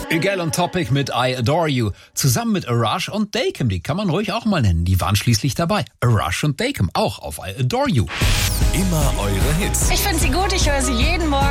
Egal on Topic mit I Adore You. Zusammen mit Arash und Dakem, die kann man ruhig auch mal nennen. Die waren schließlich dabei. Arash und Dakem, auch auf I Adore You. Immer eure Hits. Ich finde sie gut, ich höre sie jeden Morgen.